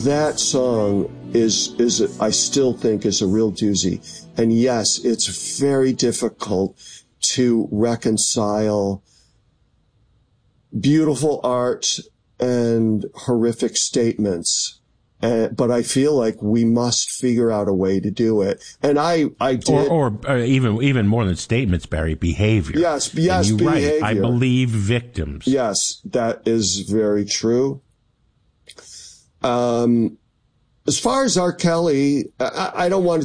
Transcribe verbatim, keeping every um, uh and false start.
That song is, is, I still think is a real doozy. And yes, it's very difficult to reconcile beautiful art and horrific statements. Uh, but I feel like we must figure out a way to do it. And I, I did. Or, or uh, even, even more than statements, Barry, behavior. Yes, yes, and you behavior. Write, I believe victims. Yes, that is very true. Um, as far as R. Kelly, I, I don't want to